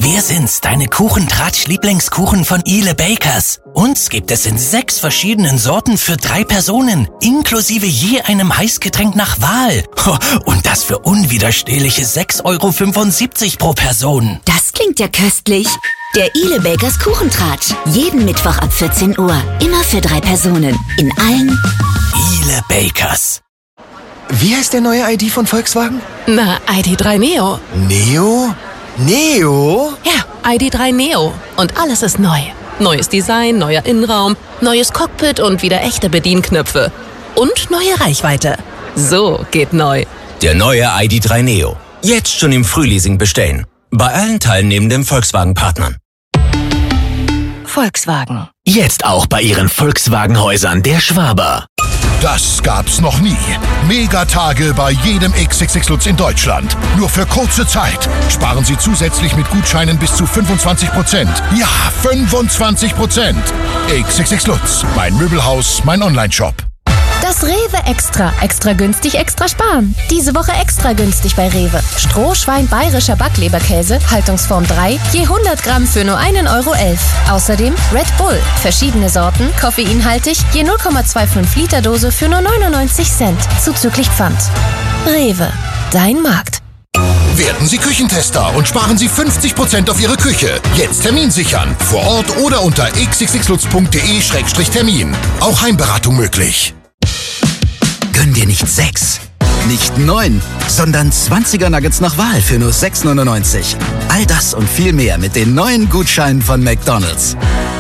Wir sind's, deine Kuchentratsch-Lieblingskuchen von Ile Bakers. Uns gibt es in 6 verschiedenen Sorten für 3 Personen, inklusive je einem Heißgetränk nach Wahl. Und das für unwiderstehliche 6,75 € pro Person. Das klingt ja köstlich. Der Ile Bakers Kuchentratsch. Jeden Mittwoch ab 14 Uhr. Immer für 3 Personen. In allen Ile Bakers. Wie heißt der neue ID von Volkswagen? Na, ID.3 Neo. Neo? Neo? Ja, ID.3 Neo. Und alles ist neu. Neues Design, neuer Innenraum, neues Cockpit und wieder echte Bedienknöpfe. Und neue Reichweite. So geht neu. Der neue ID.3 Neo. Jetzt schon im Frühleasing bestellen. Bei allen teilnehmenden Volkswagen-Partnern. Volkswagen. Jetzt auch bei Ihren Volkswagen-Häusern der Schwaber. Das gab's noch nie. Megatage bei jedem XXX Lutz in Deutschland. Nur für kurze Zeit. Sparen Sie zusätzlich mit Gutscheinen bis zu 25%. Ja, 25%. XXX Lutz. Mein Möbelhaus, mein Onlineshop. Das Rewe Extra. Extra günstig, extra sparen. Diese Woche extra günstig bei Rewe. Strohschwein bayerischer Backleberkäse, Haltungsform 3, je 100 Gramm für nur 1,11 €. Außerdem Red Bull. Verschiedene Sorten, koffeinhaltig, je 0,25 Liter Dose für nur 99 Cent. Zuzüglich Pfand. Rewe. Dein Markt. Werden Sie Küchentester und sparen Sie 50% auf Ihre Küche. Jetzt Termin sichern. Vor Ort oder unter xxxlutz.de/termin. Auch Heimberatung möglich. Gönn dir nicht 6, nicht 9, sondern 20er Nuggets nach Wahl für nur 6,99 €. All das und viel mehr mit den neuen Gutscheinen von McDonald's.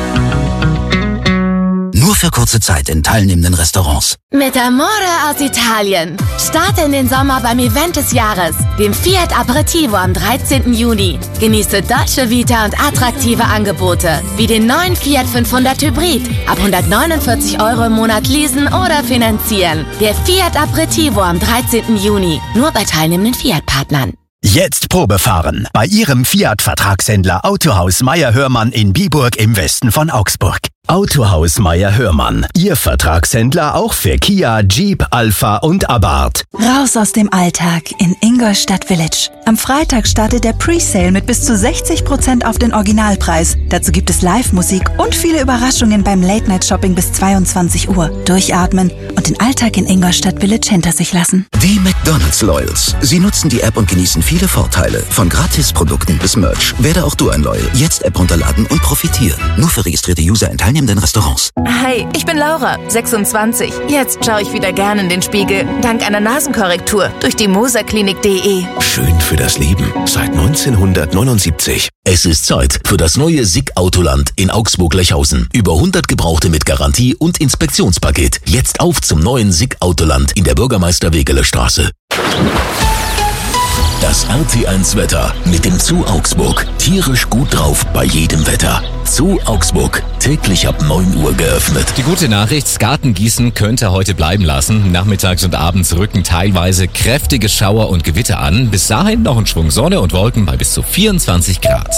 Nur für kurze Zeit in teilnehmenden Restaurants. Mit Amore aus Italien. Starte in den Sommer beim Event des Jahres, dem Fiat Aperitivo am 13. Juni. Genieße Dolce Vita und attraktive Angebote, wie den neuen Fiat 500 Hybrid. Ab 149 € im Monat leasen oder finanzieren. Der Fiat Aperitivo am 13. Juni. Nur bei teilnehmenden Fiat-Partnern. Jetzt Probefahren bei Ihrem Fiat-Vertragshändler Autohaus Meyer-Hörmann in Biburg im Westen von Augsburg. Autohaus Meyer-Hörmann, Ihr Vertragshändler auch für Kia, Jeep, Alpha und Abarth. Raus aus dem Alltag in Ingolstadt Village. Am Freitag startet der Presale mit bis zu 60% auf den Originalpreis. Dazu gibt es Live-Musik und viele Überraschungen beim Late-Night-Shopping bis 22 Uhr. Durchatmen und den Alltag in Ingolstadt Village hinter sich lassen. Die McDonald's Loyals. Sie nutzen die App und genießen viele Vorteile. Von Gratis-Produkten bis Merch. Werde auch du ein Loyal. Jetzt App runterladen und profitieren. Nur für registrierte User in teilnehmenden Restaurants. Hi, ich bin Laura, 26. Jetzt schaue ich wieder gern in den Spiegel. Dank einer Nasenkorrektur durch die moserklinik.de. Schön für das Leben seit 1979. Es ist Zeit für das neue SICK Autoland in Augsburg-Lechhausen. Über 100 Gebrauchte mit Garantie und Inspektionspaket. Jetzt auf zum neuen SICK Autoland in der Bürgermeister-Wegeler Straße. Das RT1 Wetter mit dem Zoo Augsburg. Tierisch gut drauf bei jedem Wetter. Zoo Augsburg. Täglich ab 9 Uhr geöffnet. Die gute Nachricht, das Gartengießen könnte heute bleiben lassen. Nachmittags und abends rücken teilweise kräftige Schauer und Gewitter an. Bis dahin noch ein Schwung Sonne und Wolken bei bis zu 24 Grad.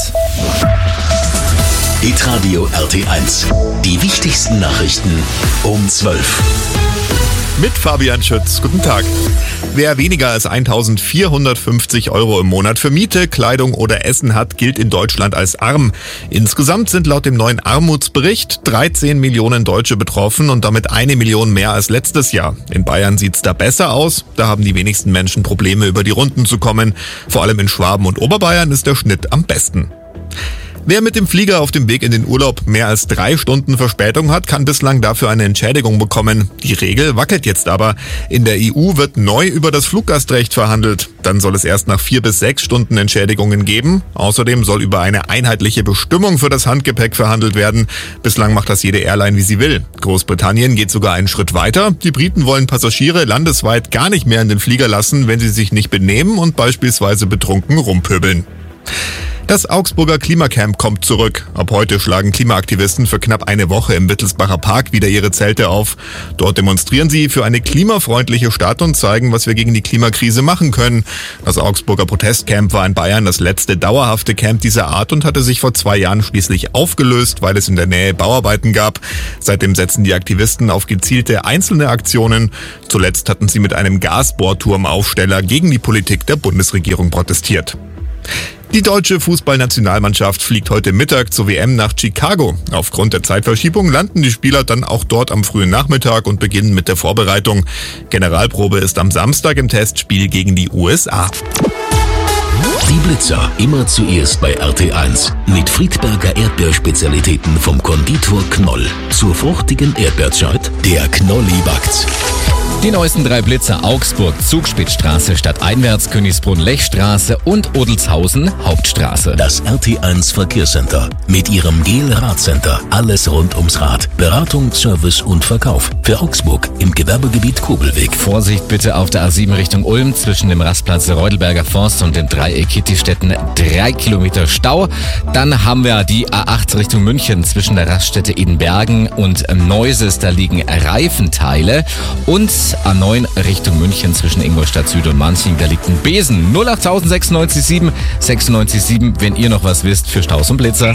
Hitradio RT1. Die wichtigsten Nachrichten um 12. Mit Fabian Schütz. Guten Tag. Wer weniger als 1.450 € im Monat für Miete, Kleidung oder Essen hat, gilt in Deutschland als arm. Insgesamt sind laut dem neuen Armutsbericht 13 Millionen Deutsche betroffen und damit 1 Million mehr als letztes Jahr. In Bayern sieht's da besser aus. Da haben die wenigsten Menschen Probleme, über die Runden zu kommen. Vor allem in Schwaben und Oberbayern ist der Schnitt am besten. Wer mit dem Flieger auf dem Weg in den Urlaub mehr als 3 Stunden Verspätung hat, kann bislang dafür eine Entschädigung bekommen. Die Regel wackelt jetzt aber. In der EU wird neu über das Fluggastrecht verhandelt. Dann soll es erst nach 4 bis 6 Stunden Entschädigungen geben. Außerdem soll über eine einheitliche Bestimmung für das Handgepäck verhandelt werden. Bislang macht das jede Airline, wie sie will. Großbritannien geht sogar einen Schritt weiter. Die Briten wollen Passagiere landesweit gar nicht mehr in den Flieger lassen, wenn sie sich nicht benehmen und beispielsweise betrunken rumpöbeln. Das Augsburger Klimacamp kommt zurück. Ab heute schlagen Klimaaktivisten für knapp eine Woche im Wittelsbacher Park wieder ihre Zelte auf. Dort demonstrieren sie für eine klimafreundliche Stadt und zeigen, was wir gegen die Klimakrise machen können. Das Augsburger Protestcamp war in Bayern das letzte dauerhafte Camp dieser Art und hatte sich vor 2 Jahren schließlich aufgelöst, weil es in der Nähe Bauarbeiten gab. Seitdem setzen die Aktivisten auf gezielte einzelne Aktionen. Zuletzt hatten sie mit einem Gasbohrturmaufsteller gegen die Politik der Bundesregierung protestiert. Die deutsche Fußballnationalmannschaft fliegt heute Mittag zur WM nach Chicago. Aufgrund der Zeitverschiebung landen die Spieler dann auch dort am frühen Nachmittag und beginnen mit der Vorbereitung. Generalprobe ist am Samstag im Testspiel gegen die USA. Die Blitzer immer zuerst bei RT1 mit Friedberger Erdbeerspezialitäten vom Konditor Knoll. Zur fruchtigen Erdbeerzeit, der Knolli backt's. Die neuesten 3 Blitzer Augsburg, Zugspitzstraße stadteinwärts, Königsbrunn-Lechstraße und Odelshausen Hauptstraße. Das RT1 Verkehrscenter mit ihrem GEL-Radcenter. Alles rund ums Rad. Beratung, Service und Verkauf. Für Augsburg im Gewerbegebiet Kobelweg. Vorsicht bitte auf der A7 Richtung Ulm zwischen dem Rastplatz Reudelberger Forst und dem Dreieck Kittistetten 3 Kilometer Stau. Dann haben wir die A8 Richtung München zwischen der Raststätte Edenbergen und Neuses. Da liegen Reifenteile. Und A9 Richtung München zwischen Ingolstadt Süd und Manching, da liegt ein Besen. 08000 967, wenn ihr noch was wisst für Staus und Blitzer.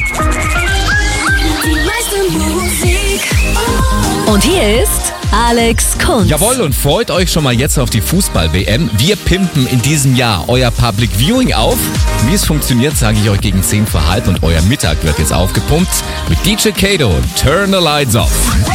Und hier ist Alex Kunz. Jawohl, und freut euch schon mal jetzt auf die Fußball-WM. Wir pimpen in diesem Jahr euer Public Viewing auf. Wie es funktioniert, sage ich euch gegen 10 vor halb und euer Mittag wird jetzt aufgepumpt mit DJ Kato. Turn the Lights Off.